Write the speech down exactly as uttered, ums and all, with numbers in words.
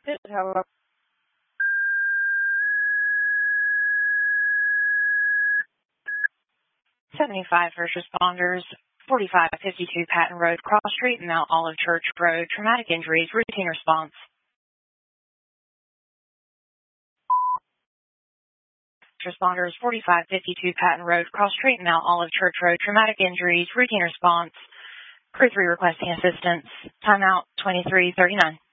Hello. seventy-five first responders, forty-five fifty-two Patton Road, Cross Street, Mount Olive Church Road, traumatic injuries, routine response. Responders, forty-five fifty-two Patton Road, Cross Street, Mount Olive Church Road, traumatic injuries, routine response. Crew three requesting assistance. Timeout twenty-three thirty-nine.